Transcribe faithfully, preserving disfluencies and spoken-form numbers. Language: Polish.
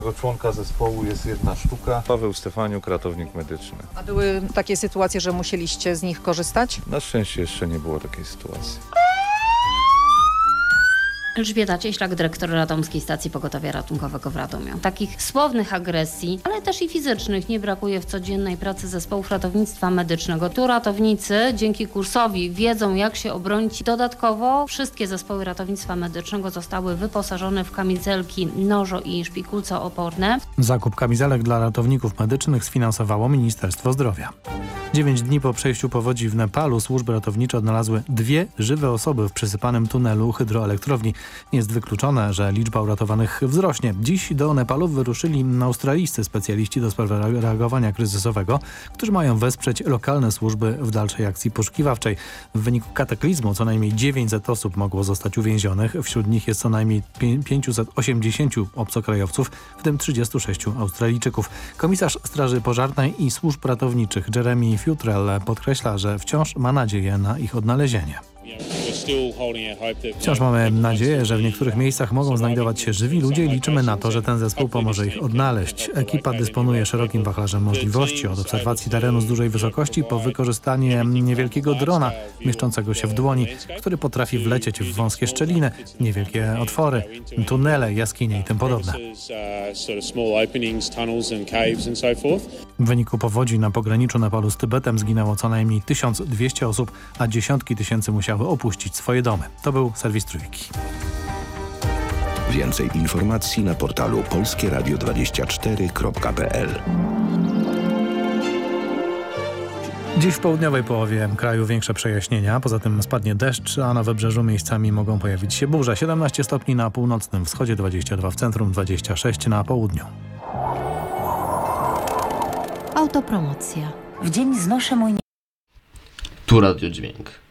Członka zespołu jest jedna sztuka. Paweł Stefaniuk, ratownik medyczny. A były takie sytuacje, że musieliście z nich korzystać? Na szczęście jeszcze nie było takiej sytuacji. Elżbieta Cieślak, dyrektor Radomskiej Stacji Pogotowia Ratunkowego w Radomiu. Takich słownych agresji, ale też i fizycznych nie brakuje w codziennej pracy zespołów ratownictwa medycznego. Tu ratownicy dzięki kursowi wiedzą, jak się obronić. Dodatkowo wszystkie zespoły ratownictwa medycznego zostały wyposażone w kamizelki nożo i szpikulce oporne. Zakup kamizelek dla ratowników medycznych sfinansowało Ministerstwo Zdrowia. Dziewięć dni po przejściu powodzi w Nepalu służby ratownicze odnalazły dwie żywe osoby w przysypanym tunelu hydroelektrowni. Jest wykluczone, że liczba uratowanych wzrośnie. Dziś do Nepalu wyruszyli australijscy specjaliści do spraw reagowania kryzysowego, którzy mają wesprzeć lokalne służby w dalszej akcji poszukiwawczej. W wyniku kataklizmu co najmniej dziewięćset osób mogło zostać uwięzionych. Wśród nich jest co najmniej pięćset osiemdziesiąt obcokrajowców, w tym trzydziestu sześciu Australijczyków. Komisarz Straży Pożarnej i Służb Ratowniczych Jeremy Futrell podkreśla, że wciąż ma nadzieję na ich odnalezienie. Wciąż mamy nadzieję, że w niektórych miejscach mogą znajdować się żywi ludzie i liczymy na to, że ten zespół pomoże ich odnaleźć. Ekipa dysponuje szerokim wachlarzem możliwości, od obserwacji terenu z dużej wysokości po wykorzystanie niewielkiego drona mieszczącego się w dłoni, który potrafi wlecieć w wąskie szczeliny, niewielkie otwory, tunele, jaskinie i tym podobne. W wyniku powodzi na pograniczu Nepalu z Tybetem zginęło co najmniej tysiąc dwieście osób, a dziesiątki tysięcy musiały opuścić swoje domy. To był serwis Trójki. Więcej informacji na portalu polskie radio dwadzieścia cztery kropka p l. Dziś w południowej połowie kraju większe przejaśnienia, poza tym spadnie deszcz, a na wybrzeżu miejscami mogą pojawić się burze. siedemnaście stopni na północnym wschodzie, dwadzieścia dwa w centrum, dwadzieścia sześć na południu. Autopromocja. W dzień znoszę mój... Tu Radio Dźwięk.